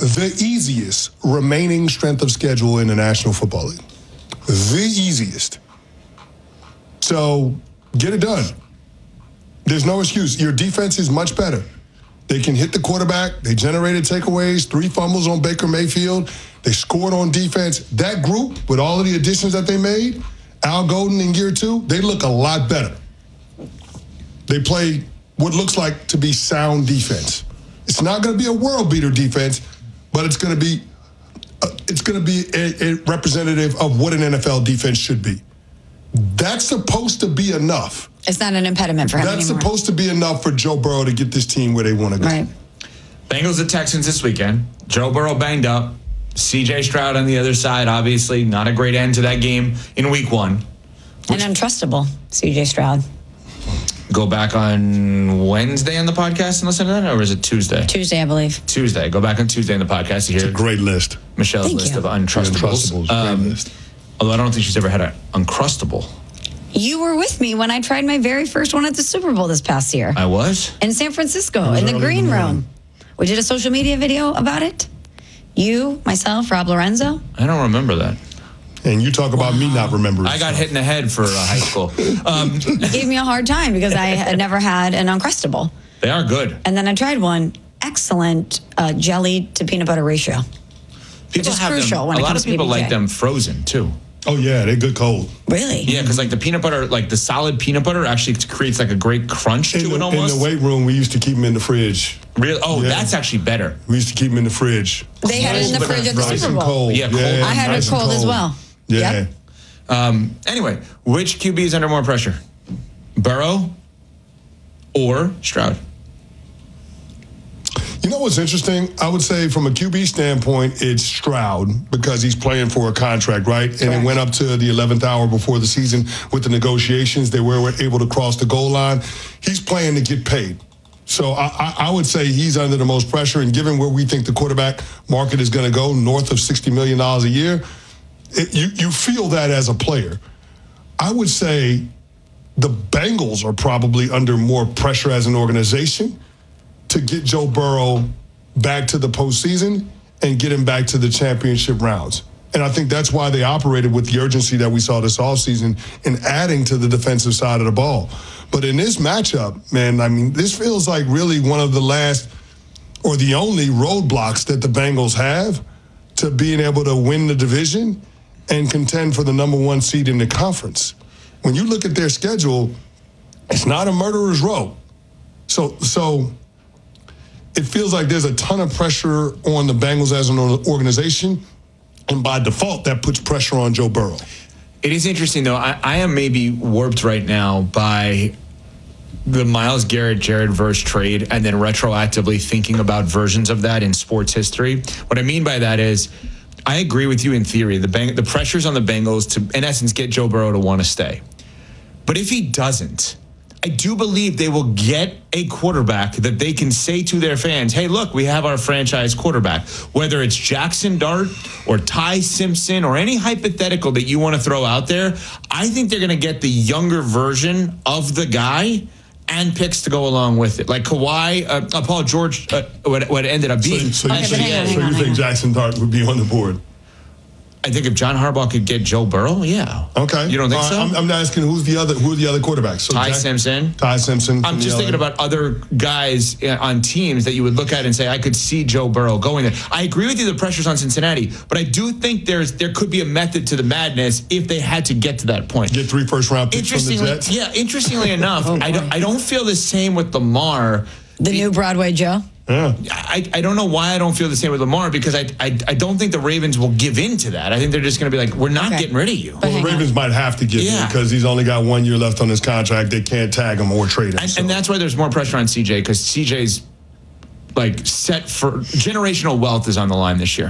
the easiest remaining strength of schedule in the National Football League. The easiest. So get it done. There's no excuse. Your defense is much better. They can hit the quarterback. They generated takeaways, 3 fumbles on Baker Mayfield. They scored on defense. That group, with all of the additions that they made, Al Golden in year 2, they look a lot better. They play what looks like to be sound defense. It's not going to be a world beater defense, but it's going to be a representative of what an NFL defense should be. That's supposed to be enough. It's not an impediment for him That's anymore. supposed to be enough for Joe Burrow to get this team where they want to go. Right. Bengals at Texans this weekend. Joe Burrow banged up. C.J. Stroud on the other side, obviously. Not a great end to that game in week 1. And untrustable, C.J. Stroud. Go back on Wednesday on the podcast and listen to that, or was it Tuesday? Tuesday, I believe. Tuesday. Go back on Tuesday in the podcast to hear It's a great list. Michelle's Thank list you. of untrustables. Great list. Although I don't think she's ever had an uncrustable. You were with me when I tried my very first one at the Super Bowl this past year. I was? In San Francisco, in the early green in the room. morning. We did a social media video about it. You, myself, Rob Lorenzo. I don't remember that. And you talk about me not remembering. I got hit in the head for high school. You gave me a hard time because I had never had an Uncrustable. They are good. And then I tried one. Excellent jelly to peanut butter ratio. People is have crucial them. when A it lot comes of to people like PBJ. them frozen too. Oh, yeah, they're good cold. Really? Yeah, because like the peanut butter, like the solid peanut butter actually creates like a great crunch to it almost. In the weight room, we used to keep them in the fridge. Real? Oh, Yeah. that's actually better. We used to keep them in the fridge. They had it in the Cold, fridge at the Nice Super and Bowl. cold. Yeah, cold. I had nice it and cold as well. Yeah. Yep. Anyway, which QB is under more pressure? Burrow or Stroud? You know what's interesting? I would say from a QB standpoint, it's Stroud because he's playing for a contract, right? And it went up to the 11th hour before the season with the negotiations. They were able to cross the goal line. He's playing to get paid. So I would say he's under the most pressure. And given where we think the quarterback market is going to go, north of $60 million a year, you feel that as a player. I would say the Bengals are probably under more pressure as an organization to get Joe Burrow back to the postseason and get him back to the championship rounds. And I think that's why they operated with the urgency that we saw this offseason in adding to the defensive side of the ball. But in this matchup, man, I mean, this feels like really one of the last or the only roadblocks that the Bengals have to being able to win the division and contend for the number 1 seed in the conference. When you look at their schedule, it's not a murderer's row. So it feels like there's a ton of pressure on the Bengals as an organization, and by default, that puts pressure on Joe Burrow. It is interesting, though. I am maybe warped right now by the Myles Garrett, Jared Verse trade and then retroactively thinking about versions of that in sports history. What I mean by that is I agree with you in theory. The pressure's on the Bengals to, in essence, get Joe Burrow to want to stay. But if he doesn't, I do believe they will get a quarterback that they can say to their fans, hey, look, we have our franchise quarterback. Whether it's Jackson Dart or Ty Simpson or any hypothetical that you want to throw out there, I think they're going to get the younger version of the guy and picks to go along with it. Like Kawhi, Paul George, what ended up being. So you hang on. think Jackson Dart would be on the board? I think if John Harbaugh could get Joe Burrow, yeah. Okay. You don't think so? I'm asking who are the other quarterbacks? So Ty Simpson. Ty Simpson. I'm just thinking about other guys on teams that you would look at and say, I could see Joe Burrow going there. I agree with you, the pressure's on Cincinnati, but I do think there could be a method to the madness if they had to get to that point. Get 3 first-round picks from the Jets. Yeah, interestingly enough, I don't feel the same with Lamar. The new Broadway Joe. Yeah. I don't know why I don't feel the same with Lamar because I don't think the Ravens will give in to that. I think they're just going to be like, we're not getting rid of you. But Well, the Ravens might have to give in because he's only got 1 year left on his contract. They can't tag him or trade him. And that's why there's more pressure on CJ because CJ's like set for generational wealth is on the line this year.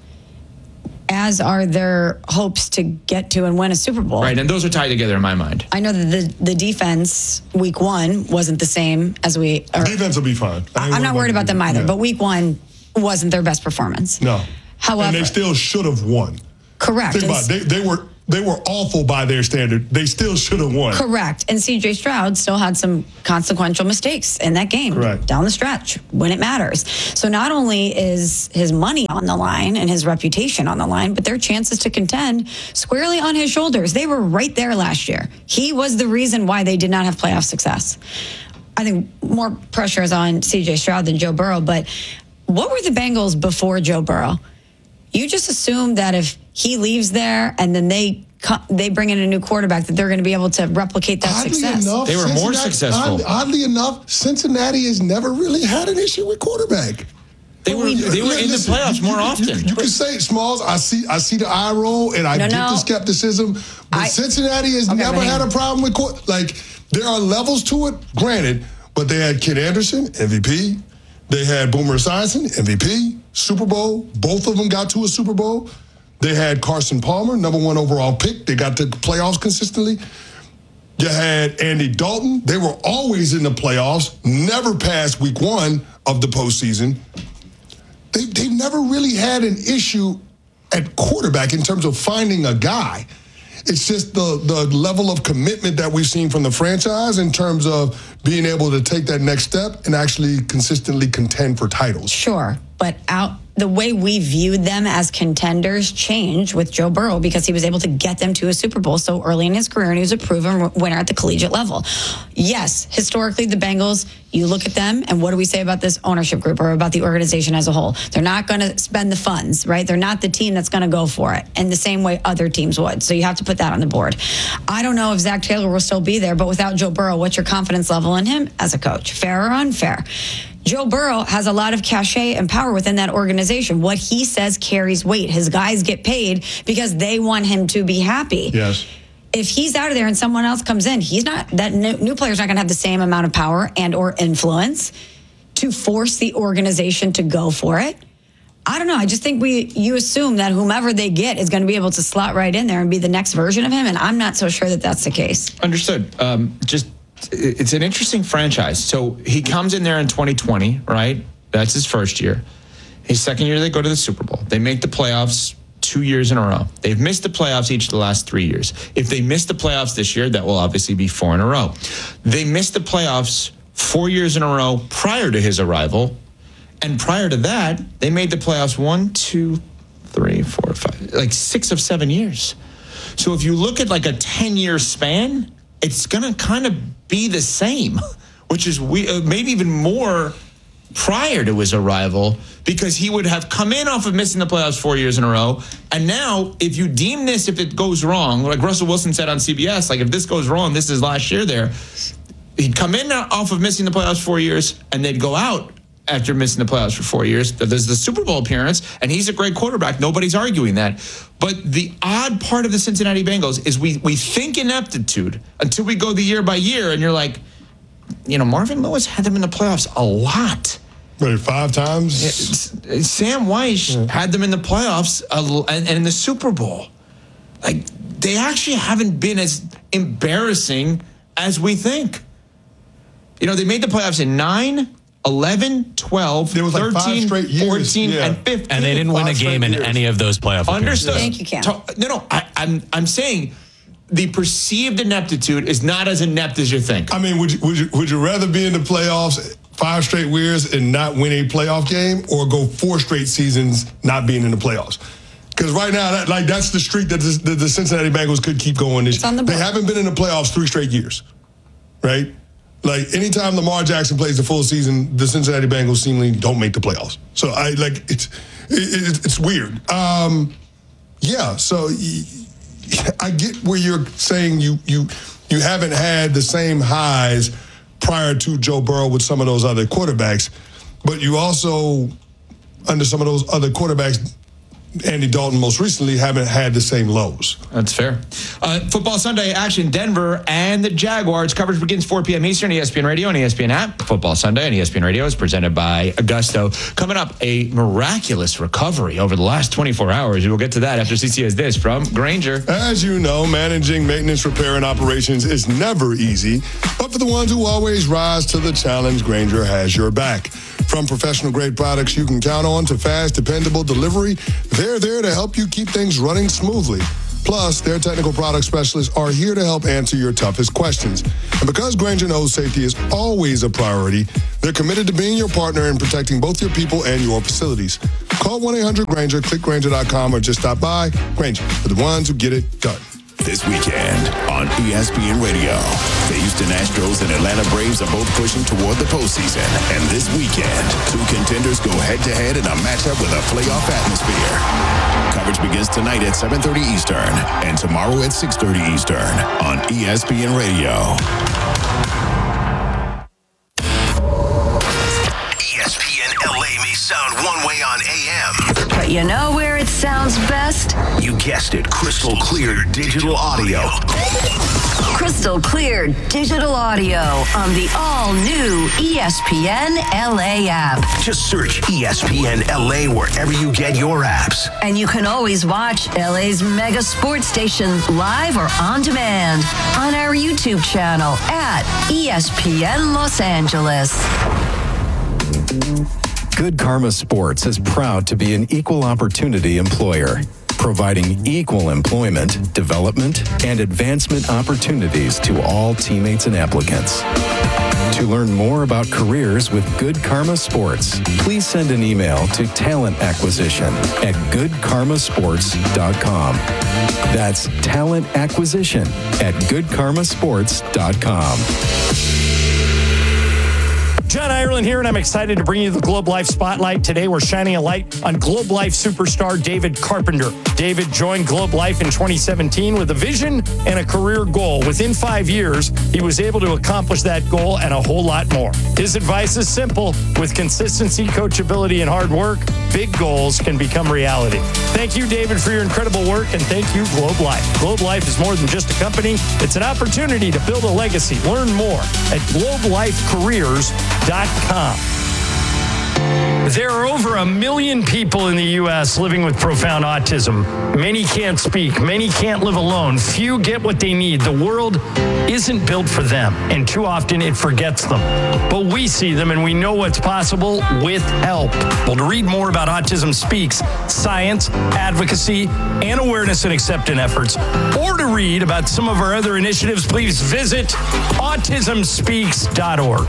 As are their hopes to get to and win a Super Bowl. Right, and those are tied together in my mind. I know that the defense week 1 wasn't the same as we. Defense will be fine. I'm not worried about them either, yeah. but week 1 wasn't their best performance. No. However, And they still should have won. correct. Think about it. They were they were awful by their standard. They still should have won. Correct. And C.J. Stroud still had some consequential mistakes in that game. Correct. Down the stretch when it matters. So not only is his money on the line and his reputation on the line, but their chances to contend squarely on his shoulders. They were right there last year. He was the reason why they did not have playoff success. I think more pressure is on C.J. Stroud than Joe Burrow, but what were the Bengals before Joe Burrow? You just assume that if he leaves there and then they bring in a new quarterback, that they're going to be able to replicate that success. Enough, They were more successful. Oddly enough, Cincinnati has never really had an issue with quarterback. They were in the playoffs more often. You can say, Smalls, I see the eye roll, and I get the skepticism, but Cincinnati has never had a problem with like, there are levels to it, granted, but they had Ken Anderson, MVP. They had Boomer Esiason, MVP, Super Bowl. Both of them got to a Super Bowl. They had Carson Palmer, #1 overall pick. They got to the playoffs consistently. You had Andy Dalton. They were always in the playoffs, never past week 1 of the postseason. They never really had an issue at quarterback in terms of finding a guy. It's just the level of commitment that we've seen from the franchise in terms of being able to take that next step and actually consistently contend for titles. Sure, but the way we viewed them as contenders changed with Joe Burrow because he was able to get them to a Super Bowl so early in his career, and he was a proven winner at the collegiate level. Yes, historically, the Bengals, you look at them, and what do we say about this ownership group or about the organization as a whole? They're not going to spend the funds, right? They're not the team that's going to go for it in the same way other teams would. So you have to put that on the board. I don't know if Zach Taylor will still be there, but without Joe Burrow, what's your confidence level in him as a coach? Fair or unfair? Joe Burrow has a lot of cachet and power within that organization. What he says carries weight. His guys get paid because they want him to be happy. Yes. If he's out of there and someone else comes in, that new player's not going to have the same amount of power and or influence to force the organization to go for it. I don't know. I just think you assume that whomever they get is going to be able to slot right in there and be the next version of him, and I'm not so sure that that's the case. Understood. It's an interesting franchise. So he comes in there in 2020, right? That's his first year. His second year, they go to the Super Bowl. They make the playoffs 2 years in a row. They've missed the playoffs each of the last 3 years. If they miss the playoffs this year, that will obviously be 4 in a row. They missed the playoffs 4 years in a row prior to his arrival. And prior to that, they made the playoffs 1, 2, 3, 4, 5, like 6 of 7 years. So if you look at like a 10-year span, it's going to kind of be the same, which is maybe even more prior to his arrival, because he would have come in off of missing the playoffs 4 years in a row. And now, if you deem this, if it goes wrong, like Russell Wilson said on CBS, like if this goes wrong, this is last year there, he'd come in off of missing the playoffs 4 years, and they'd go out after missing the playoffs for 4 years. There's the Super Bowl appearance, and he's a great quarterback. Nobody's arguing that. But the odd part of the Cincinnati Bengals is we think ineptitude until we go the year by year, and you're like, Marvin Lewis had them in the playoffs a lot. Right, 5 times. Sam Weish had them in the playoffs and in the Super Bowl. Like, they actually haven't been as embarrassing as we think. They made the playoffs in 9, 11, 12, 13, 14, and 15. And they didn't win a game in any of those playoff appearances. Understood. Thank you, Cam. No, I'm saying the perceived ineptitude is not as inept as you think. I mean, would you rather be in the playoffs 5 straight years and not win a playoff game, or go 4 straight seasons not being in the playoffs? Because right now, that's the streak that the Cincinnati Bengals could keep going. It's on the board. They haven't been in the playoffs 3 straight years, right? Like, anytime Lamar Jackson plays the full season, the Cincinnati Bengals seemingly don't make the playoffs. So it's weird. So I get where you're saying you haven't had the same highs prior to Joe Burrow with some of those other quarterbacks, but you also, under some of those other quarterbacks, Andy Dalton most recently, haven't had the same lows. That's fair. Football Sunday action, Denver and the Jaguars. Coverage begins 4 p.m. Eastern, ESPN Radio and ESPN app. Football Sunday on ESPN Radio is presented by Augusto. Coming up, a miraculous recovery over the last 24 hours. We will get to that after CC has this from Grainger. As you know, managing maintenance, repair, and operations is never easy, but for the ones who always rise to the challenge, Grainger has your back. From professional-grade products you can count on to fast, dependable delivery, they're there to help you keep things running smoothly. Plus, their technical product specialists are here to help answer your toughest questions. And because Grainger knows safety is always a priority, they're committed to being your partner in protecting both your people and your facilities. Call 1-800-GRAINGER, click Grainger.com, or just stop by. Grainger, for the ones who get it done. This weekend on ESPN Radio, the Houston Astros and Atlanta Braves are both pushing toward the postseason. And this weekend, two contenders go head-to-head in a matchup with a playoff atmosphere. Coverage begins tonight at 7:30 Eastern and tomorrow at 6:30 Eastern on ESPN Radio. ESPN LA may sound one way on AM. But you know where it sounds best? You guessed it, crystal clear digital audio. Crystal clear digital audio on the all-new ESPN LA app. Just search ESPN LA wherever you get your apps. And you can always watch LA's mega sports station live or on demand on our YouTube channel at ESPN Los Angeles. Good Karma Sports is proud to be an equal opportunity employer, providing equal employment, development, and advancement opportunities to all teammates and applicants. To learn more about careers with Good Karma Sports, please send an email to talentacquisition@goodkarmasports.com. That's talentacquisition@goodkarmasports.com. John Ireland here, and I'm excited to bring you the Globe Life Spotlight. Today, we're shining a light on Globe Life superstar David Carpenter. David joined Globe Life in 2017 with a vision and a career goal. Within 5 years, he was able to accomplish that goal and a whole lot more. His advice is simple. With consistency, coachability, and hard work, big goals can become reality. Thank you, David, for your incredible work, and thank you, Globe Life. Globe Life is more than just a company. It's an opportunity to build a legacy. Learn more at globelifecareers.com. There are over 1 million people in the U.S. living with profound autism. Many can't speak. Many can't live alone. Few get what they need. The world isn't built for them, and too often it forgets them. But we see them, and we know what's possible with help. Well, to read more about Autism Speaks, science, advocacy, and awareness and acceptance efforts, or to read about some of our other initiatives, please visit autismspeaks.org.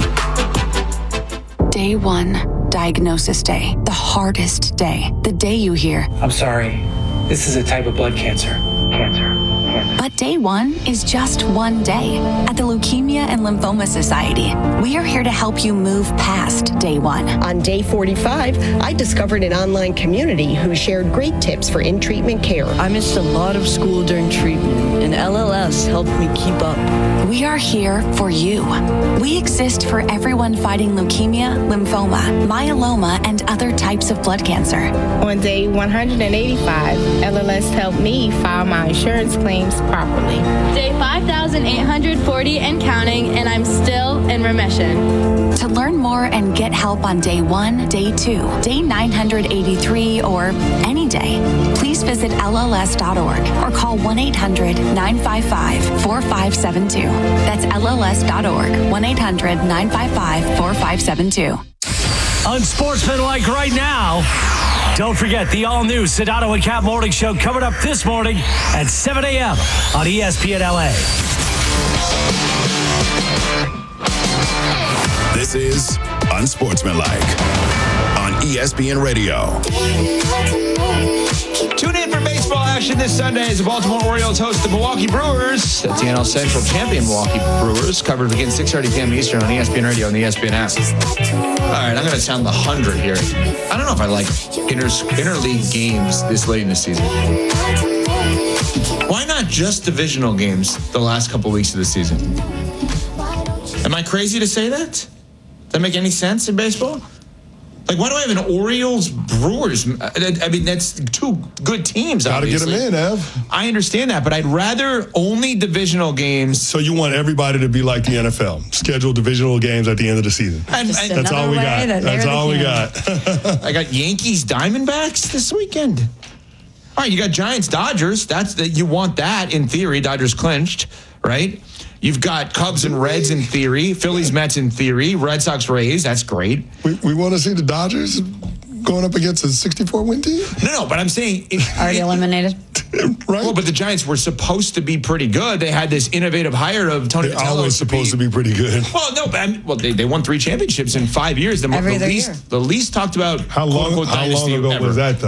Day 1, diagnosis day. The hardest day. The day you hear, I'm sorry, this is a type of blood cancer. But day 1 is just one day. At the Leukemia and Lymphoma Society, we are here to help you move past day 1. On day 45, I discovered an online community who shared great tips for in-treatment care. I missed a lot of school during treatment, and LLS helped me keep up. We are here for you. We exist for everyone fighting leukemia, lymphoma, myeloma, and other types of blood cancer. On day 185, LLS helped me file my insurance claims properly. Day 5,840 and counting, and I'm still in remission. To learn more and get help on day 1, day 2, day 983, or any day, please visit LLS.org or call 1-800-955-4572. That's LLS.org, 1-800-955-4572. Unsportsmanlike right now. Don't forget the all-new Sedano and Cap Morning Show coming up this morning at 7 a.m. on ESPN LA. This is Unsportsmanlike on ESPN Radio. Tune in for baseball action this Sunday as the Baltimore Orioles host the Milwaukee Brewers. That's the NL Central champion Milwaukee Brewers. Coverage begins 6:30 p.m. Eastern on ESPN Radio and the ESPN app. All right, I'm going to sound the 100 here. I don't know if I like interleague games this late in the season. Why not just divisional games the last couple weeks of the season? Am I crazy to say that? Does that make any sense in baseball? Like, why do I have an Orioles Brewers? I mean, that's two good teams, obviously. Got to get them in, Ev. I understand that, but I'd rather only divisional games. So you want everybody to be like the NFL, schedule divisional games at the end of the season. That's all we got. That's all we got. I got Yankees Diamondbacks this weekend. All right, you got Giants Dodgers. You want that in theory. Dodgers clinched, right? You've got Cubs and Reds in theory, Phillies Mets in theory, Red Sox Rays. That's great. We want to see the Dodgers going up against a 64-win team? No, but I'm saying already eliminated. Right? Well, but the Giants were supposed to be pretty good. They had this innovative hire of Tony They're Vitello. always supposed to be pretty good. Well, no, they won 3 championships in 5 years. The Every other year. least talked about How long ago dynasty was ever. that, though?